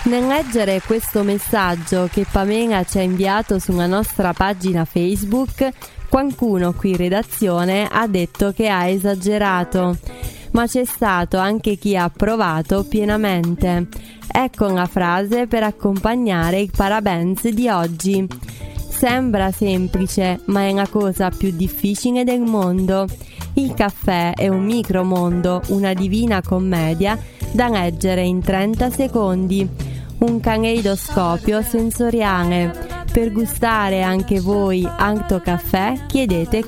Nel leggere questo messaggio che Pamela ci ha inviato sulla nostra pagina Facebook, qualcuno qui in redazione ha detto che ha esagerato, ma c'è stato anche chi ha approvato pienamente. Ecco la frase per accompagnare il parabens di oggi. Sembra semplice, ma è la cosa più difficile del mondo. Il caffè è un micromondo, una divina commedia da leggere in 30 secondi. Un caleidoscopio sensoriale. Per gustare anche voi Alto Caffè, chiedete